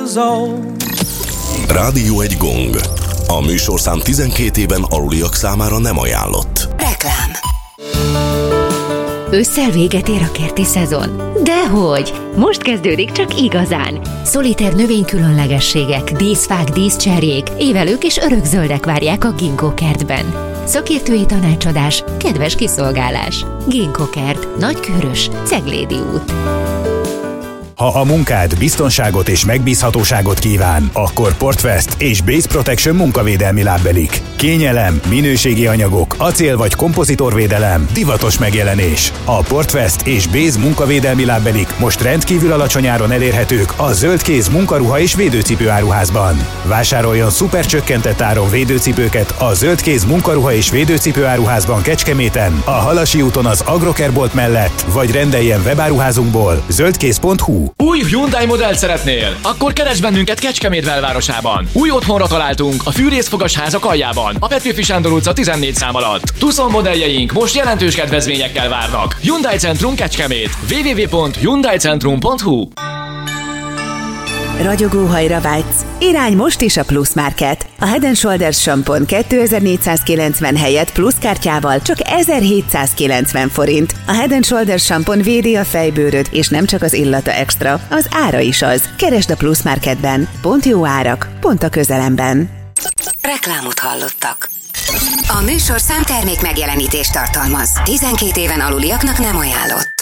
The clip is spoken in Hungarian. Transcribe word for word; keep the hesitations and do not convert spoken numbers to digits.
years old. Rádió egy gong. A műsorszám tizenkét éven aluliak számára nem ajánlott. Reklám. Ősszel véget ér a kerti szezon? Dehogy! Most kezdődik csak igazán. Szoliter növénykülönlegességek, díszfák, díszcserjék, évelők és örökzöldek várják a Ginkgo kertben. Szakértői tanácsadás, kedves kiszolgálás. Ginkgo kert, Nagykőrös, Ceglédi út. Ha a munkád biztonságot és megbízhatóságot kíván, akkor Portvest és Base Protection munkavédelmi lábbelik. Kényelem, minőségi anyagok, acél vagy kompozitorvédelem, divatos megjelenés. A Portvest és Base munkavédelmi lábbelik most rendkívül alacsony áron elérhetők a zöldkéz munkaruha és védőcipő áruházban. Vásároljon szuper csökkentett áron védőcipőket a zöldkéz munkaruha és védőcipő áruházban Kecskeméten, a Halasi úton az Agrokerbolt mellett, vagy rendeljen webáruházunkból zöldkéz pont hu. Új Hyundai modellt szeretnél? Akkor keresd bennünket Kecskemét belvárosában. Új otthonra találtunk a fűrészfogasházak aljában, a Petőfi Sándor utca tizennégy szám alatt. Tucson modelljeink most jelentős kedvezményekkel várnak. Hyundai Centrum Kecskemét. double-u double-u double-u pont hyundai centrum pont hu. Ragyogóhajra vágysz? Irány most is a Plus Market. A Head and Shoulders sampon kétezer-négyszázkilencven helyett plusz kártyával csak ezerhétszázkilencven forint. A Head and Shoulders sampon védi a fejbőröd, és nem csak az illata extra, az ára is az. Keresd a Plus Marketben. Pont jó árak, pont a közelemben. Reklámot hallottak. A műsorszám termék megjelenítést tartalmaz. tizenkét éven aluliaknak nem ajánlott.